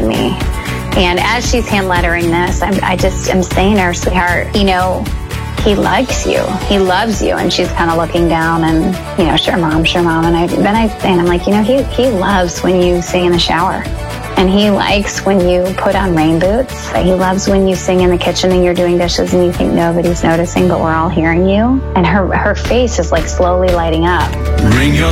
me. And as she's hand lettering this, I just am saying to her, sweetheart, you know, he likes you. He loves you. And she's kind of looking down and, you know, sure, mom. And I'm like, you know, he loves when you sing in the shower. And he likes when you put on rain boots. He loves when you sing in the kitchen and you're doing dishes and you think nobody's noticing, but we're all hearing you. And her face is like slowly lighting up. Ring your